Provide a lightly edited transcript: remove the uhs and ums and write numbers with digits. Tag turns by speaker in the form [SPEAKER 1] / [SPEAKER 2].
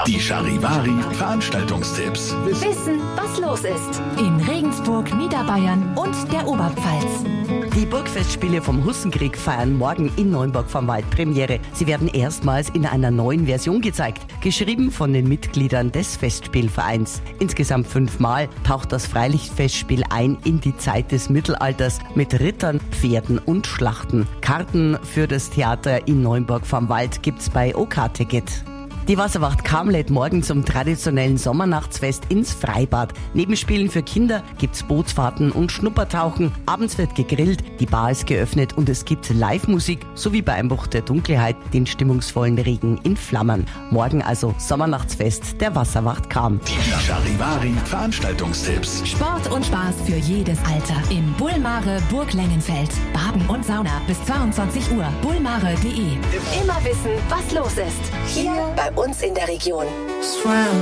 [SPEAKER 1] Die Charivari Veranstaltungstipps.
[SPEAKER 2] Wissen, was los ist.
[SPEAKER 3] In Regensburg, Niederbayern und der Oberpfalz.
[SPEAKER 4] Die Burgfestspiele vom Husssenkrieg feiern morgen in Neumburg vom Wald Premiere. Sie werden erstmals in einer neuen Version gezeigt, geschrieben von den Mitgliedern des Festspielvereins. Insgesamt 5-mal taucht das Freilichtfestspiel ein in die Zeit des Mittelalters mit Rittern, Pferden und Schlachten. Karten für das Theater in Neumburg vom Wald gibt's bei OK-Ticket. Die Wasserwacht Cham lädt morgen zum traditionellen Sommernachtsfest ins Freibad. Neben Spielen für Kinder gibt's Bootsfahrten und Schnuppertauchen. Abends wird gegrillt, die Bar ist geöffnet und es gibt Live-Musik sowie bei Einbruch der Dunkelheit den stimmungsvollen Regen in Flammen. Morgen also Sommernachtsfest der Wasserwacht Cham.
[SPEAKER 1] Die Charivari Veranstaltungstipps.
[SPEAKER 3] Sport und Spaß für jedes Alter. Im Bullmare Burg Lengenfeld. Baden und Sauna bis 22 Uhr. bullmare.de.
[SPEAKER 2] Immer wissen, was los ist. Hier bei uns in der Region.